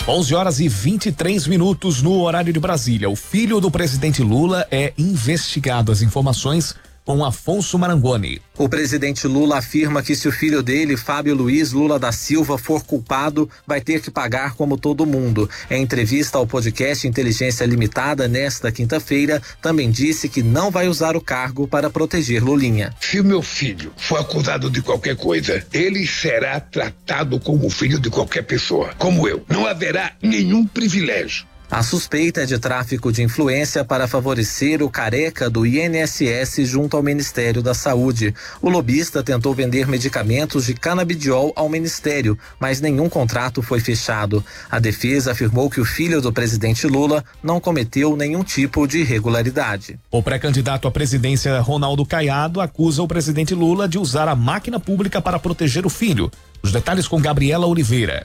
11h23 no horário de Brasília. O filho do presidente Lula é investigado. As informações com Afonso Marangoni. O presidente Lula afirma que se o filho dele, Fábio Luiz Lula da Silva, for culpado, vai ter que pagar como todo mundo. Em entrevista ao podcast Inteligência Limitada nesta quinta-feira, também disse que não vai usar o cargo para proteger Lulinha. Se o meu filho for acusado de qualquer coisa, ele será tratado como filho de qualquer pessoa, como eu. Não haverá nenhum privilégio. A suspeita é de tráfico de influência para favorecer o Careca do INSS junto ao Ministério da Saúde. O lobista tentou vender medicamentos de canabidiol ao Ministério, mas nenhum contrato foi fechado. A defesa afirmou que o filho do presidente Lula não cometeu nenhum tipo de irregularidade. O pré-candidato à presidência, Ronaldo Caiado, acusa o presidente Lula de usar a máquina pública para proteger o filho. Os detalhes com Gabriela Oliveira.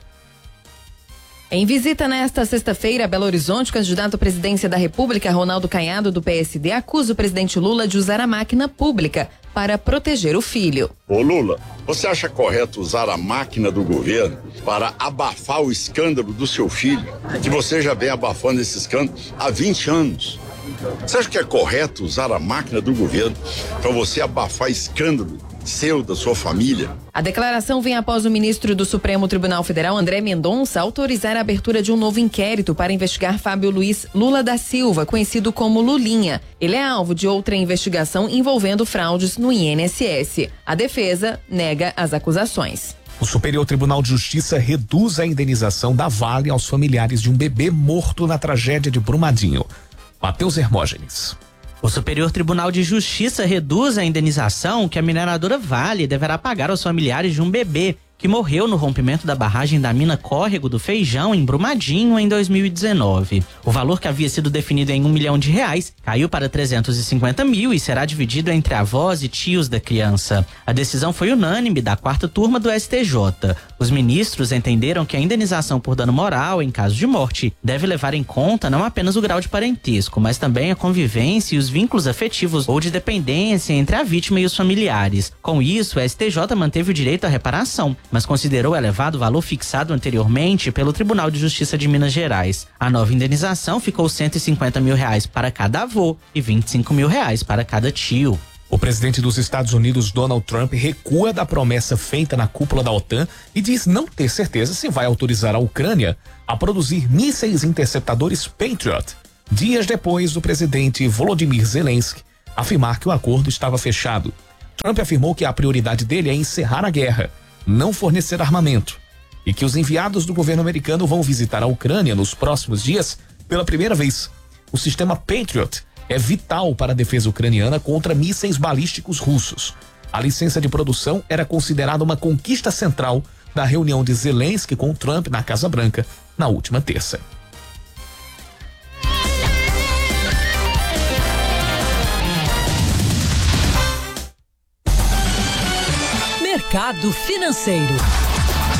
Em visita nesta sexta-feira a Belo Horizonte, o candidato à presidência da República, Ronaldo Caiado, do PSD, acusa o presidente Lula de usar a máquina pública para proteger o filho. Ô Lula, você acha correto usar a máquina do governo para abafar o escândalo do seu filho, que você já vem abafando esse escândalo há 20 anos? Você acha que é correto usar a máquina do governo para você abafar escândalo seu, da sua família? A declaração vem após o ministro do Supremo Tribunal Federal, André Mendonça, autorizar a abertura de um novo inquérito para investigar Fábio Luiz Lula da Silva, conhecido como Lulinha. Ele é alvo de outra investigação envolvendo fraudes no INSS. A defesa nega as acusações. O Superior Tribunal de Justiça reduz a indenização da Vale aos familiares de um bebê morto na tragédia de Brumadinho. Matheus Hermógenes. O Superior Tribunal de Justiça reduz a indenização que a mineradora Vale deverá pagar aos familiares de um bebê que morreu no rompimento da barragem da mina Córrego do Feijão, em Brumadinho, em 2019. O valor, que havia sido definido em R$1 milhão, caiu para 350 mil e será dividido entre avós e tios da criança. A decisão foi unânime da 4ª turma do STJ. Os ministros entenderam que a indenização por dano moral, em caso de morte, deve levar em conta não apenas o grau de parentesco, mas também a convivência e os vínculos afetivos ou de dependência entre a vítima e os familiares. Com isso, o STJ manteve o direito à reparação, mas considerou elevado o valor fixado anteriormente pelo Tribunal de Justiça de Minas Gerais. A nova indenização ficou R$150 mil para cada avô e R$25 mil para cada tio. O presidente dos Estados Unidos, Donald Trump, recua da promessa feita na cúpula da OTAN e diz não ter certeza se vai autorizar a Ucrânia a produzir mísseis interceptadores Patriot, dias depois do presidente Volodymyr Zelensky afirmar que o acordo estava fechado. Trump afirmou que a prioridade dele é encerrar a guerra, não fornecer armamento, e que os enviados do governo americano vão visitar a Ucrânia nos próximos dias pela primeira vez. O sistema Patriot é vital para a defesa ucraniana contra mísseis balísticos russos. A licença de produção era considerada uma conquista central da reunião de Zelensky com Trump na Casa Branca na última terça. Mercado Financeiro.